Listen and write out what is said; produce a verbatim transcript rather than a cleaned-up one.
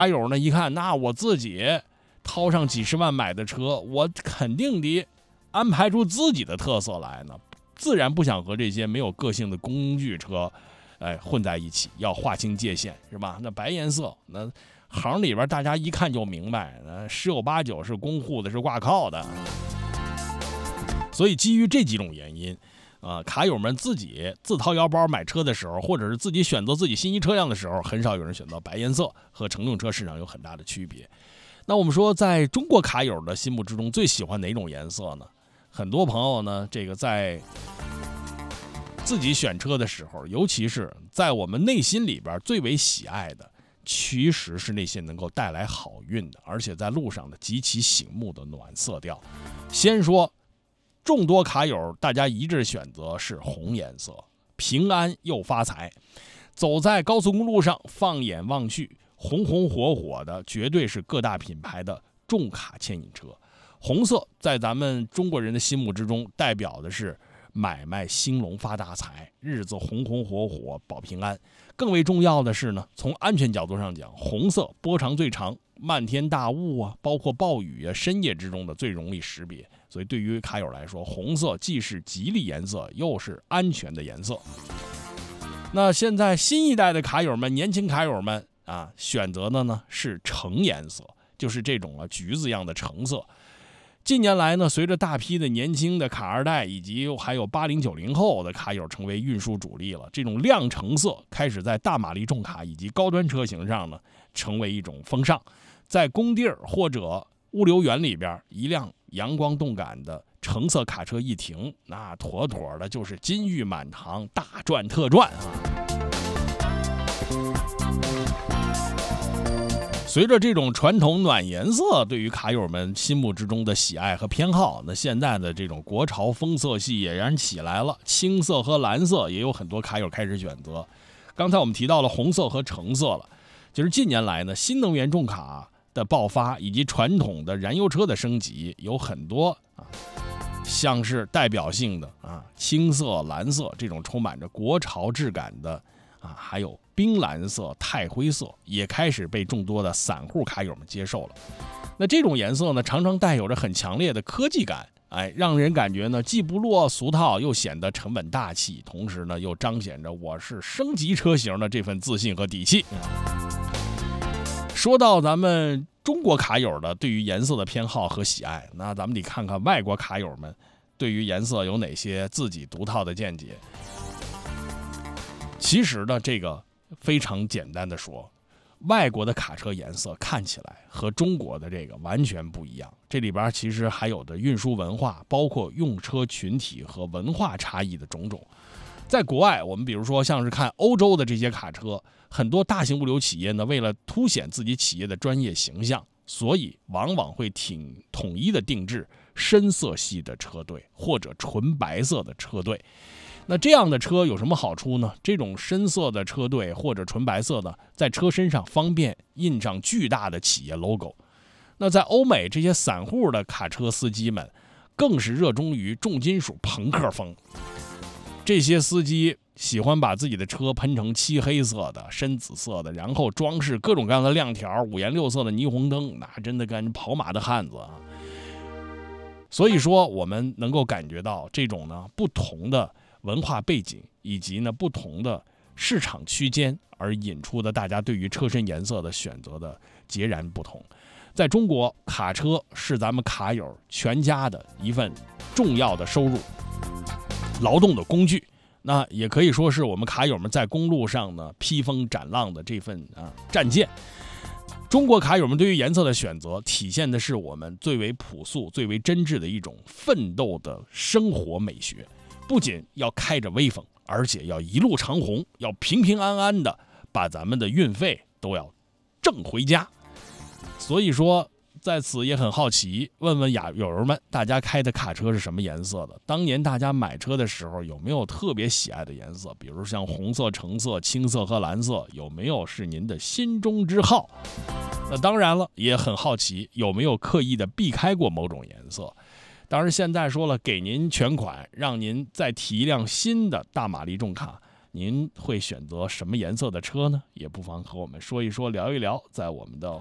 卡友呢一看，那我自己掏上几十万买的车，我肯定得安排出自己的特色来呢，自然不想和这些没有个性的工具车哎，混在一起，要划清界限，是吧？那白颜色，那行里边大家一看就明白，那十有八九是公户的，是挂靠的。所以基于这几种原因，啊、呃，卡友们自己自掏腰包买车的时候，或者是自己选择自己心仪车辆的时候，很少有人选择白颜色，和乘用车市场有很大的区别。那我们说，在中国卡友的心目之中，最喜欢哪种颜色呢？很多朋友呢，这个在自己选车的时候，尤其是在我们内心里边最为喜爱的，其实是那些能够带来好运的，而且在路上的极其醒目的暖色调。先说众多卡友大家一致选择是红颜色，平安又发财。走在高速公路上，放眼望去，红红火火的绝对是各大品牌的重卡牵引车。红色在咱们中国人的心目之中，代表的是买卖兴隆发大财，日子红红火火保平安。更为重要的是呢，从安全角度上讲，红色波长最长，漫天大雾啊，包括暴雨啊，深夜之中的最容易识别。所以对于卡友来说，红色既是吉利颜色，又是安全的颜色。那现在新一代的卡友们，年轻卡友们啊，选择的呢是橙颜色，就是这种啊橘子一样的橙色。近年来呢，随着大批的年轻的卡二代以及还有八零九零后的卡友成为运输主力了，这种亮橙色开始在大马力重卡以及高端车型上呢成为一种风尚。在工地儿或者物流园里边，一辆阳光动感的橙色卡车一停，那妥妥的就是金玉满堂，大赚特赚啊！随着这种传统暖颜色对于卡友们心目之中的喜爱和偏好，那现在的这种国潮风色系也然起来了，青色和蓝色也有很多卡友开始选择。刚才我们提到了红色和橙色了，就是近年来呢，新能源重卡的爆发以及传统的燃油车的升级，有很多啊，像是代表性的啊青色、蓝色这种充满着国潮质感的啊，还有冰蓝色、钛灰色也开始被众多的散户卡友们接受了。那这种颜色呢，常常带有着很强烈的科技感，哎，让人感觉呢既不落俗套，又显得沉稳大气，同时呢又彰显着我是升级车型的这份自信和底气。说到咱们中国卡友的对于颜色的偏好和喜爱，那咱们得看看外国卡友们对于颜色有哪些自己独套的见解。其实呢，这个非常简单的说，外国的卡车颜色看起来和中国的这个完全不一样，这里边其实还有的运输文化，包括用车群体和文化差异的种种。在国外，我们比如说像是看欧洲的这些卡车，很多大型物流企业呢，为了凸显自己企业的专业形象，所以往往会挺统一的定制深色系的车队或者纯白色的车队。那这样的车有什么好处呢？这种深色的车队或者纯白色的，在车身上方便印上巨大的企业 logo。那在欧美，这些散户的卡车司机们更是热衷于重金属朋克风。这些司机喜欢把自己的车喷成漆黑色的、深紫色的，然后装饰各种各样的亮条、五颜六色的霓虹灯，那真的跟跑马的汉子啊！所以说，我们能够感觉到这种呢不同的文化背景以及呢不同的市场区间而引出的大家对于车身颜色的选择的截然不同。在中国，卡车是咱们卡友全家的一份重要的收入劳动的工具，那也可以说是我们卡友们在公路上呢披风斩浪的这份啊战舰。中国卡友们对于颜色的选择，体现的是我们最为朴素、最为真挚的一种奋斗的生活美学。不仅要开着威风，而且要一路长虹，要平平安安的把咱们的运费都要挣回家。所以说在此也很好奇，问问友友们，大家开的卡车是什么颜色的？当年大家买车的时候有没有特别喜爱的颜色？比如像红色、橙色、青色和蓝色，有没有是您的心中之好？那当然了，也很好奇有没有刻意的避开过某种颜色。当然现在说了，给您全款，让您再提一辆新的大马力重卡， 您会选择什么颜色的车呢？也不妨和我们说一说，聊一聊，在我们的